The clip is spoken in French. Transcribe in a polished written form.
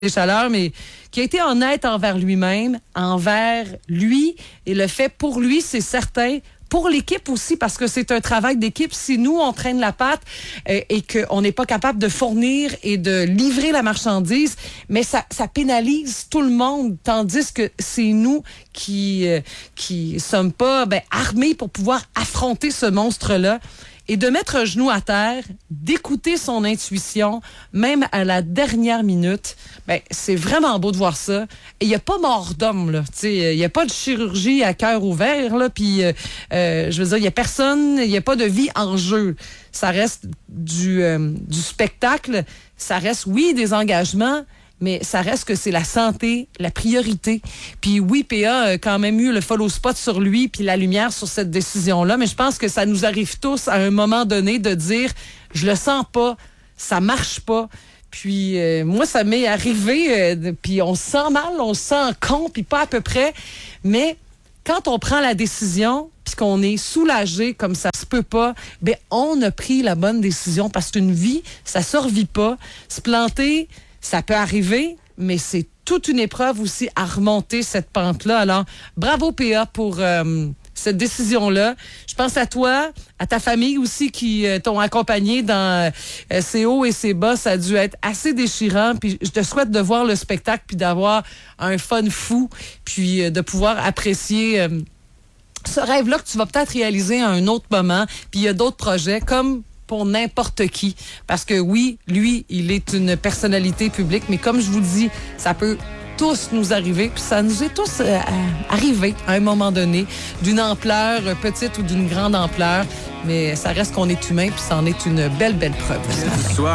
des chaleurs, mais qui a été honnête envers lui-même, envers lui, et le fait pour lui, c'est certain, pour l'équipe aussi, parce que c'est un travail d'équipe. Si nous, on traîne la patte et qu'on n'est pas capable de fournir et de livrer la marchandise, mais ça pénalise tout le monde, tandis que c'est nous qui sommes pas armés pour pouvoir affronter ce monstre-là. Et de mettre un genou à terre, d'écouter son intuition, même à la dernière minute, c'est vraiment beau de voir ça. Et il n'y a pas mort d'homme, là. Il n'y a pas de chirurgie à cœur ouvert, là. Puis, je veux dire, il n'y a personne, il n'y a pas de vie en jeu. Ça reste du spectacle. Ça reste, oui, des engagements, mais ça reste que c'est la santé, la priorité. Puis oui, PA a quand même eu le follow spot sur lui puis la lumière sur cette décision-là, mais je pense que ça nous arrive tous à un moment donné de dire « je le sens pas, ça marche pas ». Puis moi, ça m'est arrivé, puis on se sent mal, on se sent con, puis pas à peu près, mais quand on prend la décision puis qu'on est soulagé comme ça se peut pas, on a pris la bonne décision parce qu'une vie, ça se revit pas. Se planter, ça peut arriver, mais c'est toute une épreuve aussi à remonter cette pente-là. Alors, bravo PA pour cette décision-là. Je pense à toi, à ta famille aussi qui t'ont accompagné dans ces hauts et ces bas. Ça a dû être assez déchirant. Puis je te souhaite de voir le spectacle puis d'avoir un fun fou puis de pouvoir apprécier ce rêve-là que tu vas peut-être réaliser à un autre moment. Puis il y a d'autres projets comme pour n'importe qui. Parce que oui, lui, il est une personnalité publique, mais comme je vous dis, ça peut tous nous arriver, puis ça nous est tous arrivé à un moment donné, d'une ampleur petite ou d'une grande ampleur, mais ça reste qu'on est humain, puis ça en est une belle, belle preuve.